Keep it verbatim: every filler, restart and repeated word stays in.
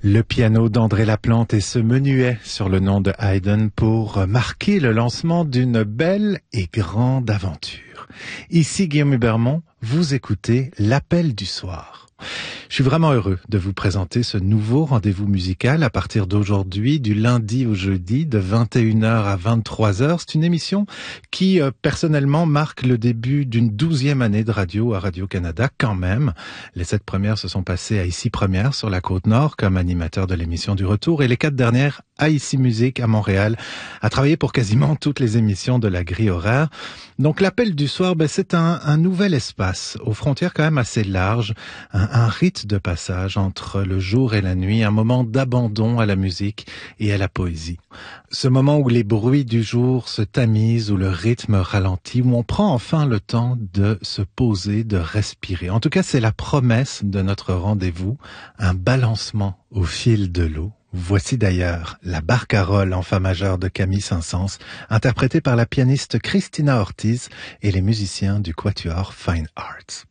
Le piano d'André Laplante et ce menuet sur le nom de Haydn pour marquer le lancement d'une belle et grande aventure. Ici Guillaume Hubermont, vous écoutez l'Appel du soir. Je suis vraiment heureux de vous présenter ce nouveau rendez-vous musical à partir d'aujourd'hui, du lundi au jeudi, de vingt et une heures à vingt-trois heures. C'est une émission qui, euh, personnellement, marque le début d'une douzième année de radio à Radio-Canada quand même. Les sept premières se sont passées à Ici Première sur la Côte-Nord comme animateur de l'émission du Retour et les quatre dernières à Ici Musique à Montréal, à travailler pour quasiment toutes les émissions de la grille horaire. Donc l'appel du soir, ben, c'est un, un nouvel espace, aux frontières quand même assez larges, un, un rite de passage entre le jour et la nuit, un moment d'abandon à la musique et à la poésie. Ce moment où les bruits du jour se tamisent, où le rythme ralentit, où on prend enfin le temps de se poser, de respirer. En tout cas, c'est la promesse de notre rendez-vous, un balancement au fil de l'eau. Voici d'ailleurs la barcarolle en fa majeur de Camille Saint-Saëns, interprétée par la pianiste Christina Ortiz et les musiciens du Quatuor Fine Arts.